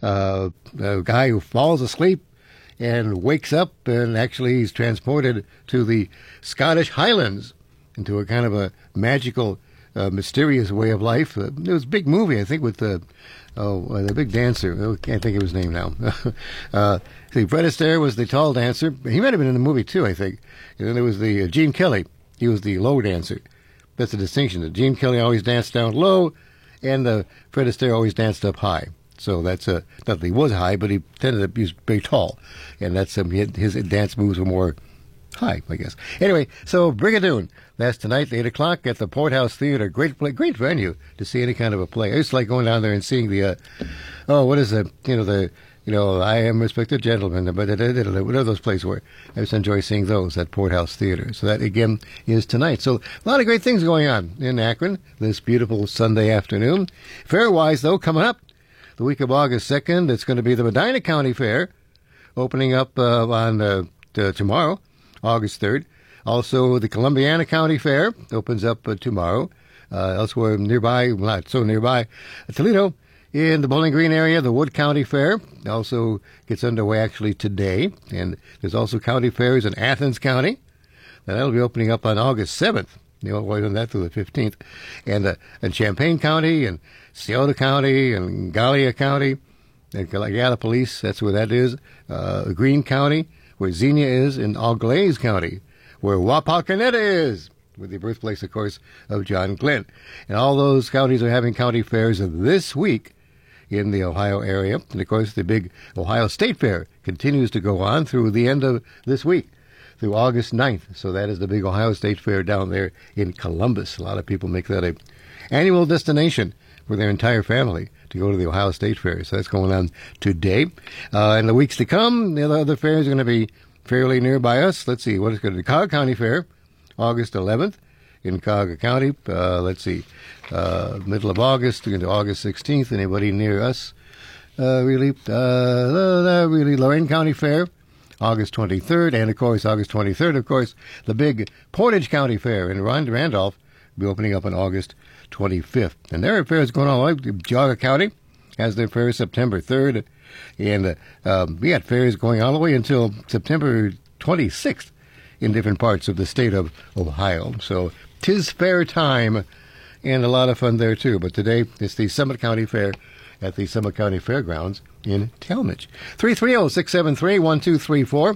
a guy who falls asleep and wakes up, and actually he's transported to the Scottish Highlands into a kind of a magical, mysterious way of life. It was a big movie, I think, with the big dancer. I can't think of his name now. See, Fred Astaire was the tall dancer. He might have been in the movie, too, I think. And then there was the Gene Kelly. He was the low dancer. That's the distinction. Gene Kelly always danced down low, and Fred Astaire always danced up high. So that's not that he was high, but he tended to be very tall, and that's his dance moves were more high, I guess. Anyway, so Brigadoon. That's tonight, 8 o'clock at the Porthouse Theater. Great play, great venue to see any kind of a play. I used to like going down there and seeing the what is it? I Am Respected Gentleman, but whatever those plays were. I just enjoy seeing those at Porthouse Theater. So that, again, is tonight. So a lot of great things going on in Akron this beautiful Sunday afternoon. Fair-wise, though, coming up the week of August 2nd, it's going to be the Medina County Fair, opening up on tomorrow, August 3rd. Also, the Columbiana County Fair opens up tomorrow. Elsewhere nearby, not so nearby, Toledo, in the Bowling Green area, the Wood County Fair also gets underway actually today. And there's also county fairs in Athens County. That'll be opening up on August 7th. Wait on that through the 15th. And Champaign County and Scioto County and Gallia County and Gallipolis, that's where that is. Greene County, where Xenia is, in Auglaize County, where Wapakoneta is, with the birthplace, of course, of John Glenn. And all those counties are having county fairs this week in the Ohio area. And, of course, the big Ohio State Fair continues to go on through the end of this week, through August 9th. So that is the big Ohio State Fair down there in Columbus. A lot of people make that an annual destination for their entire family to go to the Ohio State Fair. So that's going on today. In the weeks to come, the other fairs are going to be fairly nearby us. Let's see, what is going to be the Cuyahoga County Fair, August 11th in Cuyahoga County. Middle of August into August 16th. Anybody near us? Really, Lorraine County Fair, August 23rd. And, of course, August 23rd, of course, the big Portage County Fair in Randolph will be opening up on August 25th. And there are fairs going on all the way. Geauga County has their fair September 3rd. And we got fairs going all the way until September 26th in different parts of the state of Ohio. So 'tis fair time, and a lot of fun there, too. But today, it's the Summit County Fair at the Summit County Fairgrounds in Talmadge. 330-673-1234,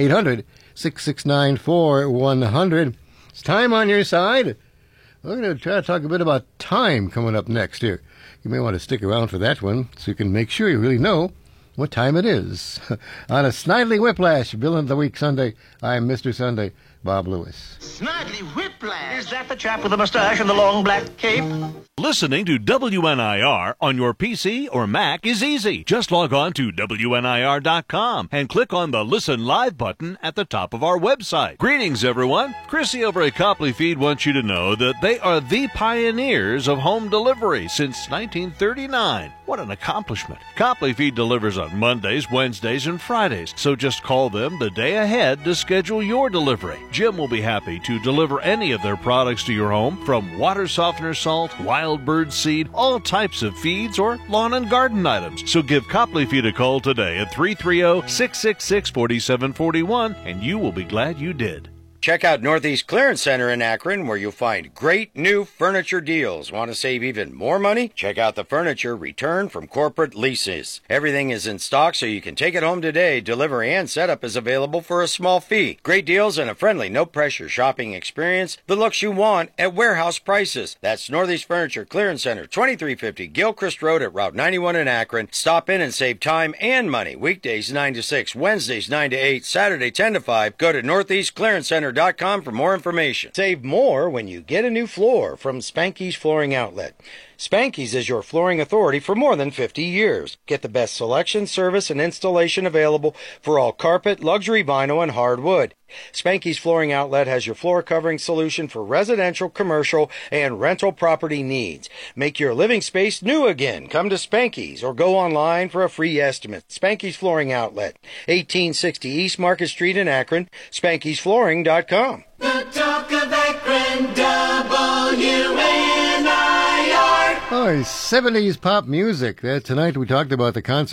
800-669-4100. It's time on your side. We're going to try to talk a bit about time coming up next here. You may want to stick around for that one so you can make sure you really know what time it is. On a Snidely Whiplash, Villain of the Week Sunday, I'm Mr. Sunday, Bob Lewis. Snidely Whiplash? Is that the chap with the mustache and the long black cape? Listening to WNIR on your PC or Mac is easy. Just log on to WNIR.com and click on the Listen Live button at the top of our website. Greetings, everyone. Chrissy over at Copley Feed wants you to know that they are the pioneers of home delivery since 1939. What an accomplishment. Copley Feed delivers on Mondays, Wednesdays, and Fridays, so just call them the day ahead to schedule your delivery. Jim will be happy to deliver any of their products to your home, from water softener salt, wild bird seed, all types of feeds, or lawn and garden items. So give Copley Feed a call today at 330-666-4741, and you will be glad you did. Check out Northeast Clearance Center in Akron, where you'll find great new furniture deals. Want to save even more money? Check out the furniture returned from corporate leases. Everything is in stock, so you can take it home today. Delivery and setup is available for a small fee. Great deals and a friendly, no-pressure shopping experience. The looks you want at warehouse prices. That's Northeast Furniture Clearance Center, 2350 Gilchrist Road at Route 91 in Akron. Stop in and save time and money. Weekdays 9 to 6, Wednesdays 9 to 8, Saturday 10 to 5. Go to NortheastClearanceCenter.com for more information. Save more when you get a new floor from Spanky's Flooring Outlet. Spanky's is your flooring authority for more than 50 years. Get the best selection, service, and installation available for all carpet, luxury vinyl, and hardwood. Spanky's Flooring Outlet has your floor covering solution for residential, commercial, and rental property needs. Make your living space new again. Come to Spanky's or go online for a free estimate. Spanky's Flooring Outlet, 1860 East Market Street in Akron, Spanky'sFlooring.com. The talk of Akron, WNIR. Oh, 70s pop music. Tonight we talked about the concert